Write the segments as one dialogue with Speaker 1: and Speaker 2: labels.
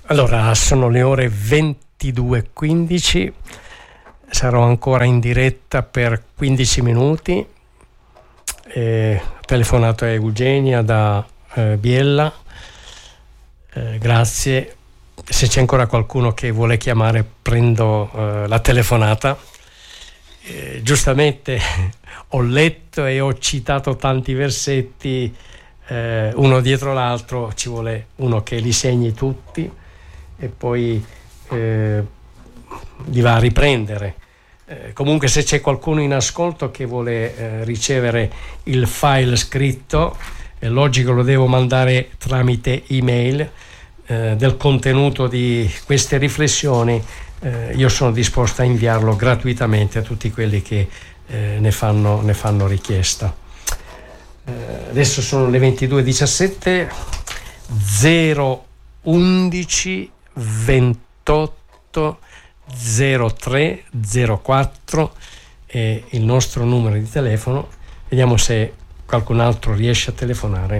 Speaker 1: Allora, sono le ore 22:15, sarò ancora in diretta per 15 minuti. Ho telefonato a Eugenia da Biella, grazie. Se c'è ancora qualcuno che vuole chiamare, prendo la telefonata. Giustamente ho letto e ho citato tanti versetti, uno dietro l'altro, ci vuole uno che li segni tutti e poi li va a riprendere. Comunque, se c'è qualcuno in ascolto che vuole ricevere il file scritto, è logico, lo devo mandare tramite email, del contenuto di queste riflessioni, io sono disposto a inviarlo gratuitamente a tutti quelli che ne fanno richiesta. Adesso sono le 22:17, 011 28 03 04 è il nostro numero di telefono. Vediamo se qualcun altro riesce a telefonare.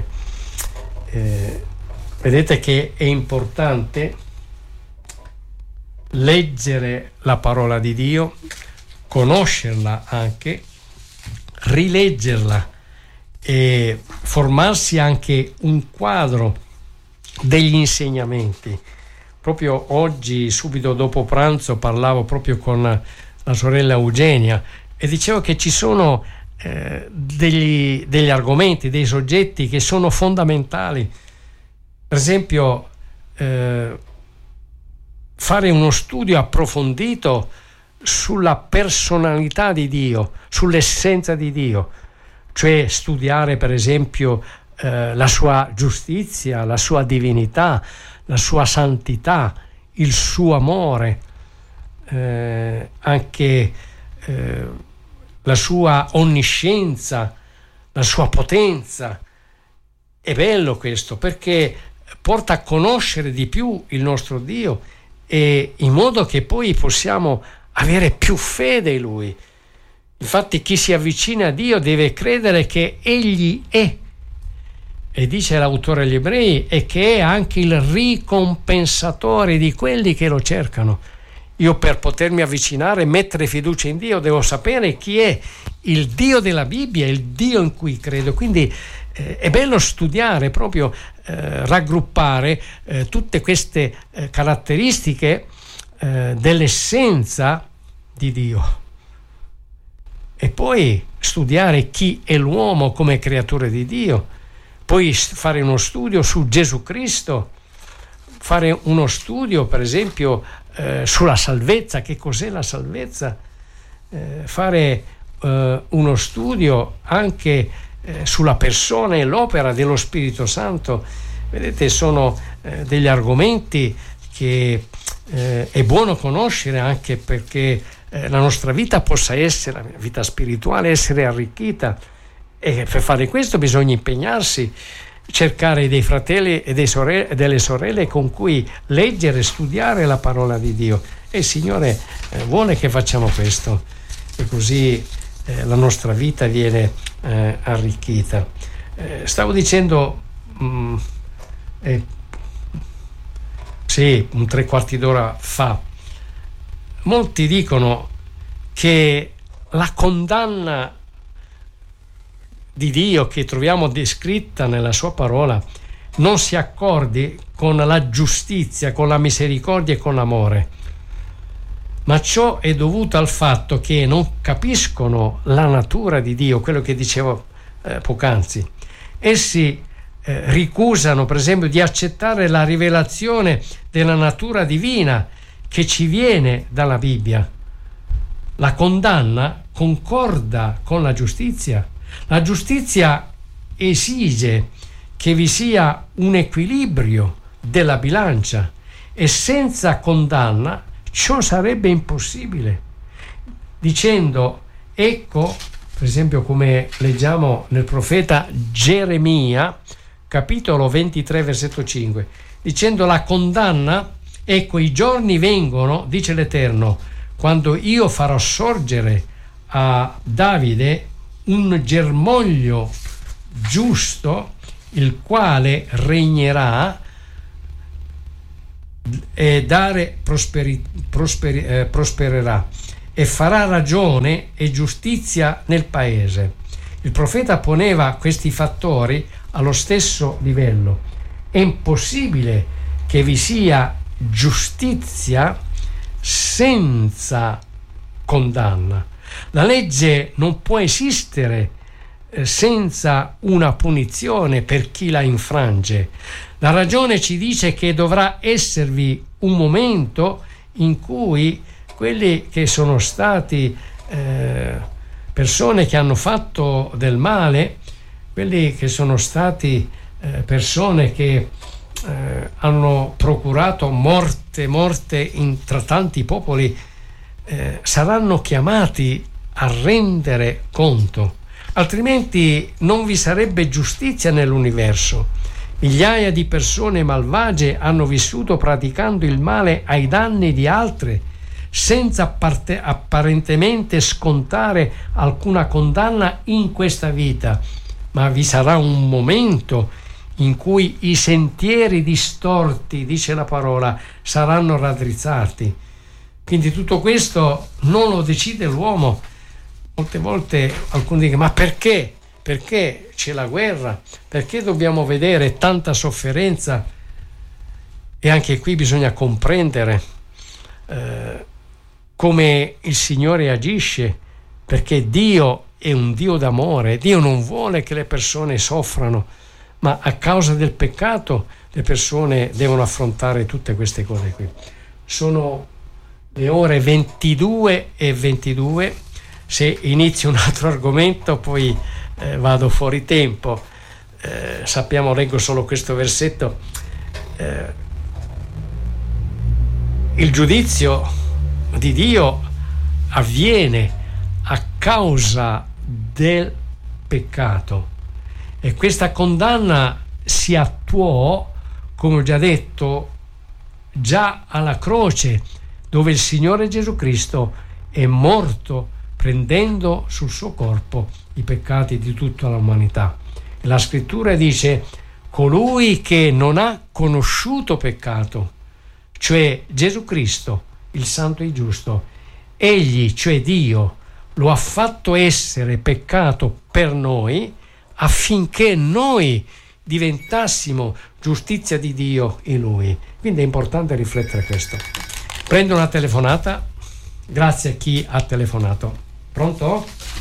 Speaker 1: Vedete che è importante leggere la parola di Dio, conoscerla anche, rileggerla e formarsi anche un quadro degli insegnamenti. Proprio oggi, subito dopo pranzo, parlavo proprio con la sorella Eugenia e dicevo che ci sono degli argomenti, dei soggetti che sono fondamentali. Per esempio, fare uno studio approfondito sulla personalità di Dio, sull'essenza di Dio, cioè studiare per esempio la sua giustizia, la sua divinità, la sua santità, il suo amore, anche la sua onniscienza, la sua potenza. È bello questo perché porta a conoscere di più il nostro Dio, e in modo che poi possiamo avere più fede in Lui. Infatti, chi si avvicina a Dio deve credere che Egli è, e dice l'autore agli Ebrei, e che è anche il ricompensatore di quelli che lo cercano. Io, per potermi avvicinare e mettere fiducia in Dio, devo sapere chi è il Dio della Bibbia, il Dio in cui credo. Quindi è bello studiare, proprio raggruppare tutte queste caratteristiche dell'essenza di Dio, e poi studiare chi è l'uomo come creatore di Dio, poi fare uno studio su Gesù Cristo, fare uno studio per esempio sulla salvezza, che cos'è la salvezza, fare uno studio anche sulla persona e l'opera dello Spirito Santo. Vedete, sono degli argomenti che è buono conoscere, anche perché la nostra vita possa essere, la vita spirituale, essere arricchita, e per fare questo bisogna impegnarsi, cercare dei fratelli e delle sorelle con cui leggere e studiare la parola di Dio, e il Signore vuole che facciamo questo, e così la nostra vita viene arricchita. Stavo dicendo sì, un 3/4 d'ora fa, molti dicono che la condanna di Dio che troviamo descritta nella sua parola non si accordi con la giustizia, con la misericordia e con l'amore, ma ciò è dovuto al fatto che non capiscono la natura di Dio, quello che dicevo poc'anzi. Essi ricusano per esempio di accettare la rivelazione della natura divina che ci viene dalla Bibbia. La condanna concorda con la giustizia. La giustizia esige che vi sia un equilibrio della bilancia, e senza condanna ciò sarebbe impossibile, dicendo, ecco, per esempio come leggiamo nel profeta Geremia, capitolo 23, versetto 5, dicendo la condanna, ecco i giorni vengono, dice l'Eterno, quando io farò sorgere a Davide un germoglio giusto, il quale regnerà e dare prospererà e farà ragione e giustizia nel paese. Il profeta poneva questi fattori allo stesso livello. È impossibile che vi sia giustizia senza condanna. La legge non può esistere senza una punizione per chi la infrange. La ragione ci dice che dovrà esservi un momento in cui quelli che sono stati persone che hanno fatto del male, quelli che sono stati persone che hanno procurato morte tra tanti popoli, saranno chiamati a rendere conto, altrimenti non vi sarebbe giustizia nell'universo. Migliaia di persone malvagie hanno vissuto praticando il male ai danni di altre, senza apparentemente scontare alcuna condanna in questa vita, ma vi sarà un momento in cui i sentieri distorti, dice la parola, saranno raddrizzati. Quindi tutto questo non lo decide l'uomo. Molte volte alcuni dicono: ma perché? Perché c'è la guerra? Perché dobbiamo vedere tanta sofferenza? E anche qui bisogna comprendere come il Signore agisce, perché Dio è un Dio d'amore. Dio non vuole che le persone soffrano, ma a causa del peccato le persone devono affrontare tutte queste cose qui. Sono le ore 22:22. Se inizio un altro argomento poi vado fuori tempo. Sappiamo, leggo solo questo versetto. Il giudizio di Dio avviene a causa del peccato, e questa condanna si attuò, come ho già detto, già alla croce, dove il Signore Gesù Cristo è morto prendendo sul suo corpo i peccati di tutta l'umanità. La scrittura dice: colui che non ha conosciuto peccato, cioè Gesù Cristo, il Santo e Giusto, egli, cioè Dio, lo ha fatto essere peccato per noi, affinché noi diventassimo giustizia di Dio in Lui. Quindi è importante riflettere questo. Prendo una telefonata. Grazie a chi ha telefonato. Pronto?